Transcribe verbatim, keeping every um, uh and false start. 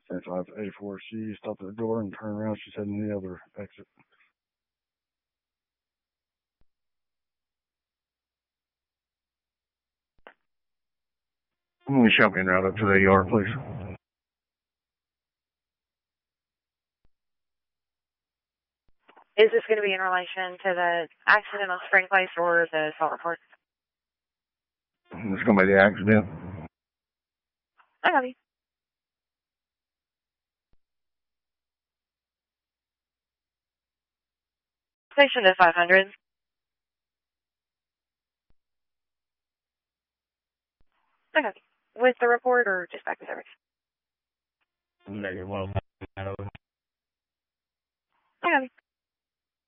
seventy-five eighty-four. She stopped at the door and turned around. She's heading to the other exit. I'm going to show me route up to the A R, please. Is this going to be in relation to the accident on Spring Place or the assault report? It's going to be the accident. I got you. Station to five hundred. I got you. With the report or just back to service? Negative one. I got you.